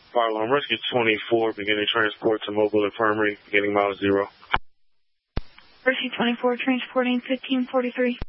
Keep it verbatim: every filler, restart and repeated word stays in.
Fire alarm rescue twenty-four, beginning transport to Mobile Infirmary, beginning mile zero. Rescue twenty-four, transporting fifteen forty-three.